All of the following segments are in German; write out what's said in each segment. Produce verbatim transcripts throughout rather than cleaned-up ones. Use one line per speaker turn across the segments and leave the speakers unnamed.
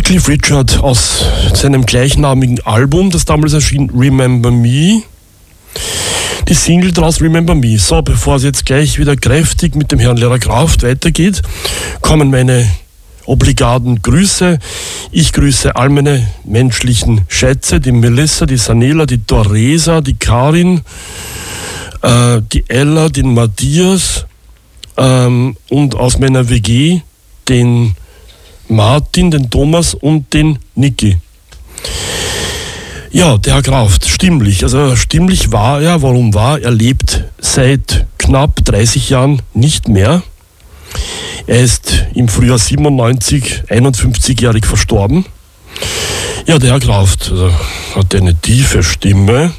Cliff Richard aus seinem gleichnamigen Album, das damals erschien, Remember Me. Die Single daraus, Remember Me. So, bevor es jetzt gleich wieder kräftig mit dem Herrn Lehrer Kraft weitergeht, kommen meine obligaten Grüße. Ich grüße all meine menschlichen Schätze, die Melissa, die Sanela, die Doresa, die Karin, äh, die Ella, den Matthias ähm, und aus meiner W G den Martin, den Thomas und den Niki. Ja, der Herr Kraft, stimmlich. Also stimmlich war er. Warum war? Er lebt seit knapp dreißig Jahren nicht mehr. Er ist im Frühjahr siebenundneunzig, einundfünfzigjährig verstorben. Ja, der Herr Kraft also, hat eine tiefe Stimme.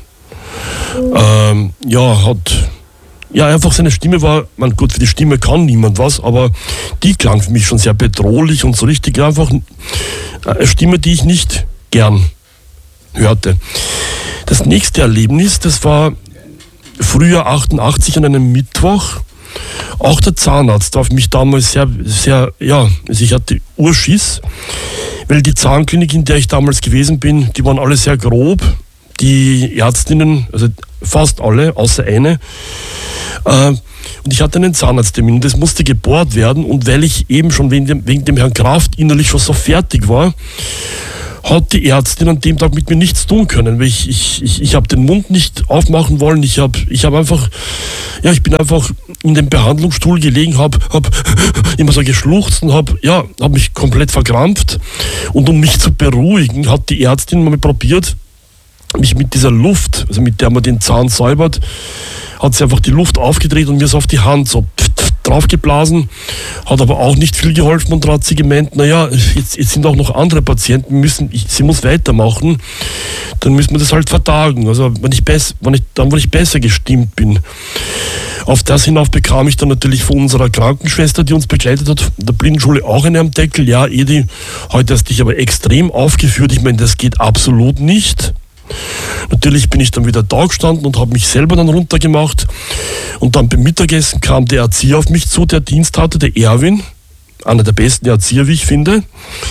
Ähm, ja, hat... Ja, einfach seine Stimme war, man gut, für die Stimme kann niemand was, aber die klang für mich schon sehr bedrohlich und so richtig einfach eine Stimme, die ich nicht gern hörte. Das nächste Erlebnis, das war Frühjahr achtundachtzig an einem Mittwoch. Auch der Zahnarzt war für mich damals sehr, sehr, ja, also ich hatte Urschiss, weil die Zahnklinik, in der ich damals gewesen bin, die waren alle sehr grob. Die Ärztinnen, also fast alle, außer eine, Äh, und ich hatte einen Zahnarzttermin, das musste gebohrt werden, und weil ich eben schon wegen dem, wegen dem Herrn Kraft innerlich schon so fertig war, hat die Ärztin an dem Tag mit mir nichts tun können, weil ich, ich, ich, ich habe den Mund nicht aufmachen wollen, ich habe ich hab einfach, ja, ich bin einfach in dem Behandlungsstuhl gelegen, habe hab immer so geschluchzt und habe ja, hab mich komplett verkrampft, und um mich zu beruhigen, hat die Ärztin mal probiert, mich mit dieser Luft, also mit der man den Zahn säubert, hat sie einfach die Luft aufgedreht und mir so auf die Hand so draufgeblasen, hat aber auch nicht viel geholfen, und da hat sie gemeint, naja, jetzt, jetzt sind auch noch andere Patienten, müssen, ich, sie muss weitermachen, dann müssen wir das halt vertagen, also wenn ich, bess, wenn ich, dann, wenn ich besser gestimmt bin. Auf das hinauf bekam ich dann natürlich von unserer Krankenschwester, die uns begleitet hat, der Blindenschule, auch eine am Deckel. Ja, Edi, heute hast du dich aber extrem aufgeführt, ich meine, das geht absolut nicht. Natürlich bin ich dann wieder da gestanden und habe mich selber dann runtergemacht, und dann beim Mittagessen kam der Erzieher auf mich zu, der Dienst hatte, der Erwin, einer der besten Erzieher, wie ich finde,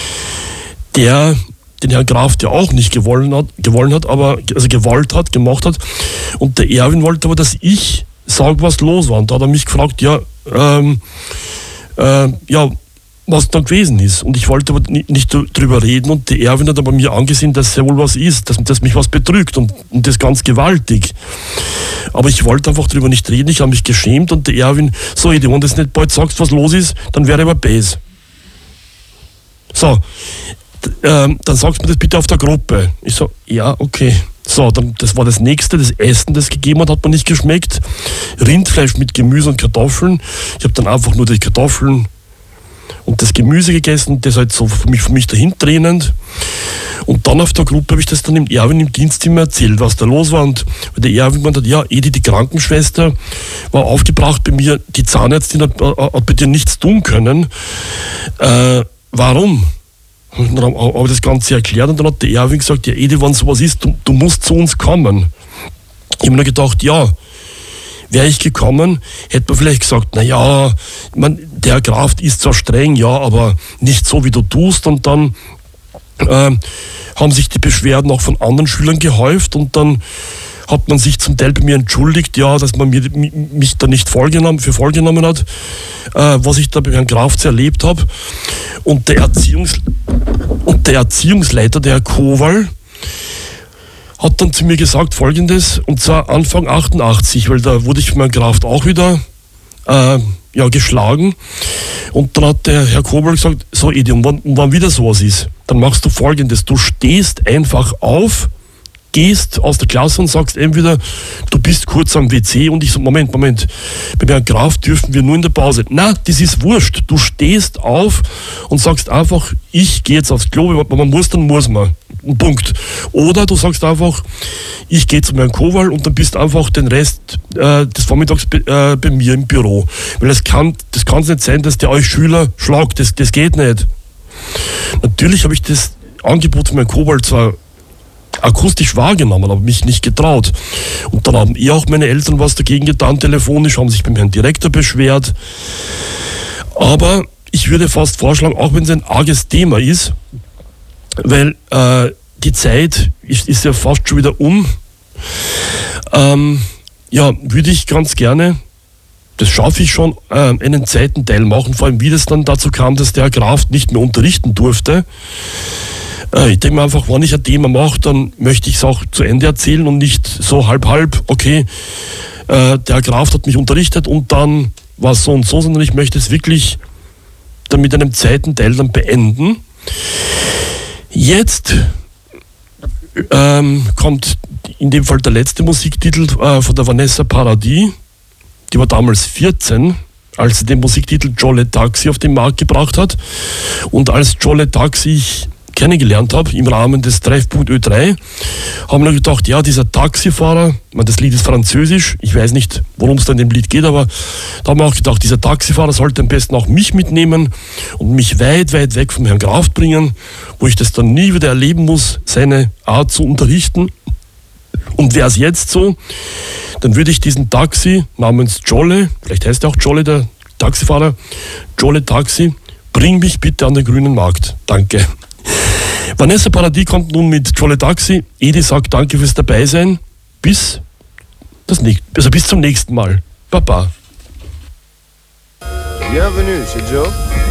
der den Herrn Kraft ja auch nicht gewollen hat, gewollen hat, aber also gewollt hat, gemacht hat, und der Erwin wollte aber, dass ich sage, was los war, und da hat er mich gefragt, ja, ähm, äh, ja, was da gewesen ist. Und ich wollte aber nicht drüber reden, und der Erwin hat aber mir angesehen, dass ja wohl was ist, dass, dass mich was betrügt, und, und das ganz gewaltig. Aber ich wollte einfach drüber nicht reden, ich habe mich geschämt, und der Erwin, so, wenn du das nicht bald sagst, was los ist, dann wäre aber bäs. So, ähm, dann sagst du mir das bitte auf der Gruppe. Ich so, ja, okay. So, dann, das war das nächste, das Essen, das gegeben hat, hat mir nicht geschmeckt. Rindfleisch mit Gemüse und Kartoffeln. Ich habe dann einfach nur die Kartoffeln und das Gemüse gegessen, das halt so für mich, für mich dahintränend. Und dann auf der Gruppe habe ich das dann dem Erwin im Dienstzimmer erzählt, was da los war. Und der Erwin meinte, ja, Edi, die Krankenschwester, war aufgebracht bei mir, die Zahnärztin hat, hat bei dir nichts tun können. Äh, warum? Und dann habe ich das Ganze erklärt, und dann hat der Erwin gesagt, ja, Edi, wenn sowas ist, du, du musst zu uns kommen. Ich habe mir gedacht, ja, wäre ich gekommen, hätte man vielleicht gesagt, naja, der Herr Kraft ist zwar streng, ja, aber nicht so, wie du tust. Und dann äh, haben sich die Beschwerden auch von anderen Schülern gehäuft, und dann hat man sich zum Teil bei mir entschuldigt, ja, dass man mir, mich da nicht vollgenommen, für vollgenommen hat, äh, was ich da bei Herrn Kraft erlebt habe. Und der, Erziehungs- und der Erziehungsleiter, der Herr Kowal, hat dann zu mir gesagt Folgendes, und zwar Anfang achtundachtzig, weil da wurde ich von Herrn Kraft auch wieder äh, ja, geschlagen, und dann hat der Herr Kobel gesagt, so Edi, und wann, wann wieder sowas ist, dann machst du Folgendes, du stehst einfach auf, gehst aus der Klasse und sagst entweder, du bist kurz am W C, und ich so, Moment, Moment, bei Herrn Kraft dürfen wir nur in der Pause. Na, das ist wurscht, du stehst auf und sagst einfach, ich gehe jetzt aufs Klo, wenn man muss, dann muss man. Punkt. Oder du sagst einfach, ich gehe zu Herrn Kowal, und dann bist du einfach den Rest äh, des Vormittags be, äh, bei mir im Büro. Weil es kann, das kann nicht sein, dass der euch Schüler schlagt, das, das geht nicht. Natürlich habe ich das Angebot von Herrn Kowal zwar akustisch wahrgenommen, aber mich nicht getraut. Und dann haben eh auch meine Eltern was dagegen getan, telefonisch, haben sich beim Herrn Direktor beschwert. Aber ich würde fast vorschlagen, auch wenn es ein arges Thema ist, weil äh, die Zeit ist, ist ja fast schon wieder um. Ähm, ja, würde ich ganz gerne, das schaffe ich schon, äh, einen zweiten Teil machen, vor allem wie das dann dazu kam, dass der Herr Kraft nicht mehr unterrichten durfte. Äh, ich denke mir einfach, wenn ich ein Thema mache, dann möchte ich es auch zu Ende erzählen und nicht so halb halb, okay, äh, der Herr Kraft hat mich unterrichtet und dann war es so und so, sondern ich möchte es wirklich dann mit einem zweiten Teil dann beenden. Jetzt ähm, kommt in dem Fall der letzte Musiktitel äh, von der Vanessa Paradis. Die war damals vierzehn, als sie den Musiktitel Jolie Taxi auf den Markt gebracht hat. Und als Jolie Taxi ich kennengelernt habe, im Rahmen des Treffpunkt Ö drei, haben wir gedacht, ja, dieser Taxifahrer, ich meine, das Lied ist französisch, ich weiß nicht, worum es da in dem Lied geht, aber da haben wir auch gedacht, dieser Taxifahrer sollte am besten auch mich mitnehmen und mich weit, weit weg vom Herrn Kraft bringen, wo ich das dann nie wieder erleben muss, seine Art zu unterrichten. Und wäre es jetzt so, dann würde ich diesen Taxi namens Jolie, vielleicht heißt er auch Jolie, der Taxifahrer, Jolie Taxi, bring mich bitte an den grünen Markt. Danke. Vanessa Paradis kommt nun mit Jolie Taxi. Edi sagt danke fürs Dabeisein. Bis, das, also bis zum nächsten Mal. Baba.
Bienvenue, c'est Joe.